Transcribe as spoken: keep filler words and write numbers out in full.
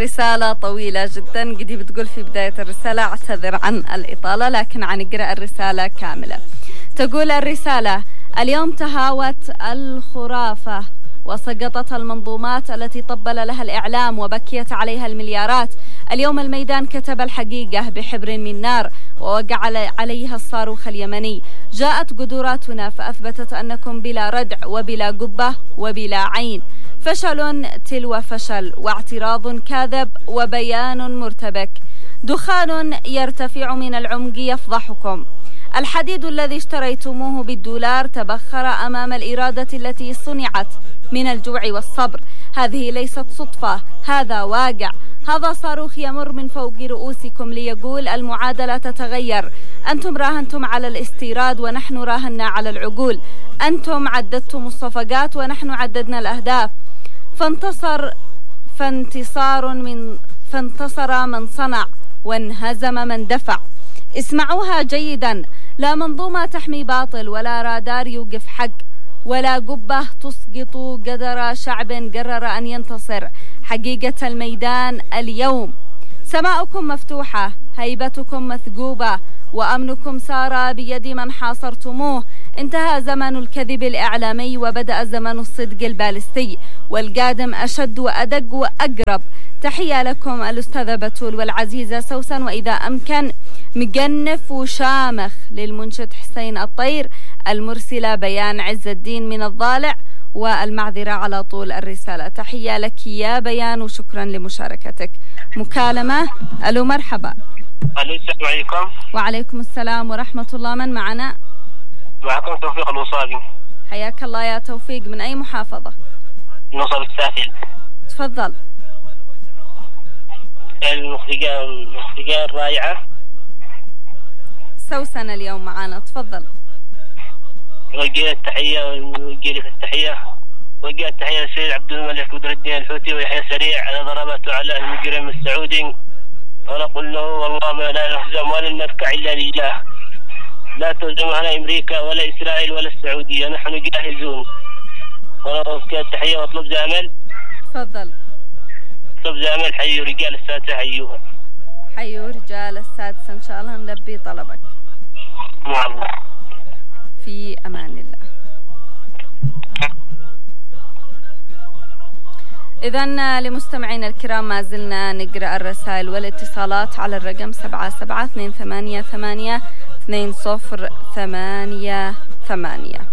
رسالة طويلة جدا. قدي بتقول في بداية الرسالة: اعتذر عن الإطالة لكن عن اقرأ الرسالة كاملة. تقول الرسالة: اليوم تهاوت الخرافة وسقطت المنظومات التي طبل لها الإعلام وبكيت عليها المليارات. اليوم الميدان كتب الحقيقة بحبر من نار ووقع عليها الصاروخ اليمني. جاءت قدراتنا فأثبتت أنكم بلا ردع وبلا قبة وبلا عين. فشل تلو فشل واعتراض كاذب وبيان مرتبك. دخان يرتفع من العمق يفضحكم. الحديد الذي اشتريتموه بالدولار تبخر أمام الإرادة التي صنعت من الجوع والصبر. هذه ليست صدفة، هذا واقع. هذا صاروخ يمر من فوق رؤوسكم ليقول المعادلة تتغير. أنتم راهنتم على الاستيراد ونحن راهنا على العقول. أنتم عددتم الصفقات ونحن عددنا الأهداف. فانتصر فانتصار من فانتصر من صنع وانهزم من دفع. اسمعوها جيدا: لا منظومة تحمي باطل ولا رادار يوقف حق ولا قبة تسقط قدر شعب قرر أن ينتصر. حقيقة الميدان اليوم: سماؤكم مفتوحة، هيبتكم مثقوبة، وأمنكم سار بيد من حاصرتموه. انتهى زمن الكذب الإعلامي وبدأ زمن الصدق البالستي، والقادم أشد وأدق وأقرب. تحية لكم الأستاذة بتول والعزيزة سوسن، وإذا أمكن مقنف وشامخ للمنشد حسين الطير، المرسلة بيان عز الدين من الضالع، والمعذرة على طول الرسالة. تحية لك يا بيان وشكرا لمشاركتك. مكالمة. ألو مرحبا. ألو السلام عليكم. وعليكم السلام ورحمة الله. من معنا؟ معكم توفيق الوصابي. حياك الله يا توفيق. من أي محافظة؟ نصب الساحل. تفضل. المخرجة المخرجة الرائعة سوسن اليوم معنا. تفضل. وجه التحية وجه لك التحية وجه التحية للسيد عبد الملك بدر الدين الحوثي ويحيى سريع على ضرباته على المجرم السعودي، ونقول له والله ما لا نهزم ولا نركع إلا لله. لا تهزمنا أمريكا ولا إسرائيل ولا السعودية، نحن جاهزون. وجه التحية واطلب زامل. تفضل. اطلب زامل. حيوا رجال السادسة، حيوها. حيوا رجال السادسة. إن شاء الله نلبي طلبك. نعم. في أمان الله. إذن لمستمعينا الكرام ما زلنا نقرأ الرسائل والاتصالات على الرقم سبعة سبعة اثنين ثمانية ثمانية اثنين صفر ثمانية ثمانية.